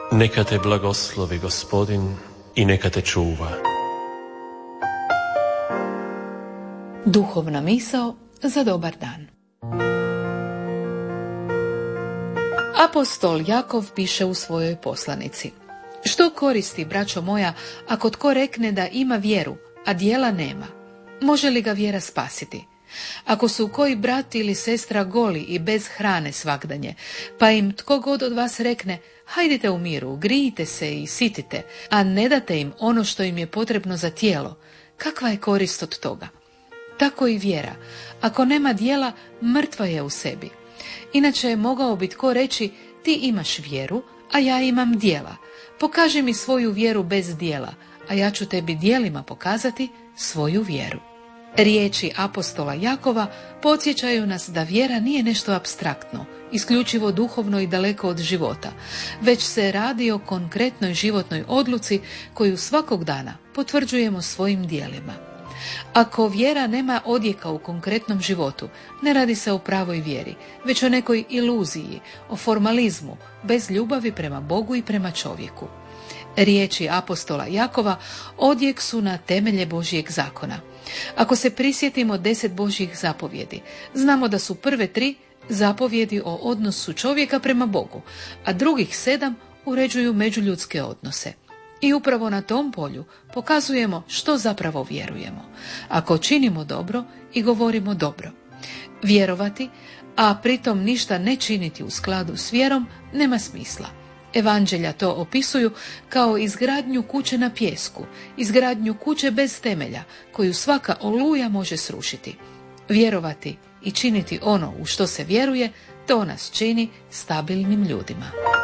Neka te blagoslovi Gospodin i neka te čuva. Duhovna misao za dobar dan. Apostol Jakov piše u svojoj poslanici: Što koristi, braćo moja, ako tko rekne da ima vjeru, a djela nema? Može li ga vjera spasiti? Ako su koji brat ili sestra goli i bez hrane svagdanje, pa im tko god od vas rekne: hajdite u miru, grijite se i sitite, a ne date im ono što im je potrebno za tijelo, kakva je korist od toga? Tako i vjera, ako nema djela, mrtva je u sebi. Inače, mogao bi tko reći: ti imaš vjeru, a ja imam djela. Pokaži mi svoju vjeru bez djela, a ja ću tebi djelima pokazati svoju vjeru. Riječi apostola Jakova podsjećaju nas da vjera nije nešto apstraktno, isključivo duhovno i daleko od života, već se radi o konkretnoj životnoj odluci koju svakog dana potvrđujemo svojim djelima. Ako vjera nema odjeka u konkretnom životu, ne radi se o pravoj vjeri, već o nekoj iluziji, o formalizmu, bez ljubavi prema Bogu i prema čovjeku. Riječi apostola Jakova odjek su na temelje Božjeg zakona. Ako se prisjetimo 10 Božjih zapovjedi, znamo da su prve 3 zapovjedi o odnosu čovjeka prema Bogu, a drugih 7 uređuju međuljudske odnose. I upravo na tom polju pokazujemo što zapravo vjerujemo. Ako činimo dobro i govorimo dobro. Vjerovati, a pritom ništa ne činiti u skladu s vjerom, nema smisla. Evanđelja to opisuju kao izgradnju kuće na pijesku, izgradnju kuće bez temelja, koju svaka oluja može srušiti. Vjerovati i činiti ono u što se vjeruje, to nas čini stabilnim ljudima.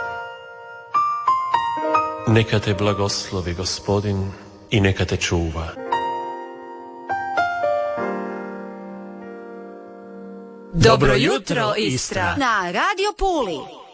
Neka te blagoslovi Gospodin i neka te čuva. Dobro jutro, Istra! Na Radio Puli!